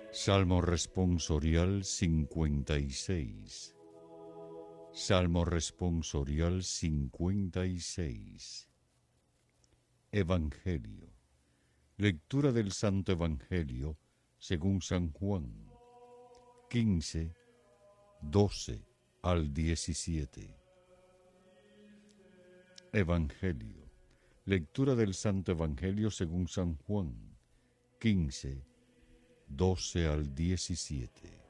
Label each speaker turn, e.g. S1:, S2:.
S1: Salmo responsorial 56. Salmo responsorial 56. Evangelio. Lectura del Santo Evangelio según San Juan, 15, 12 al 17. Evangelio. Lectura del Santo Evangelio según San Juan, 15, 12 al 17.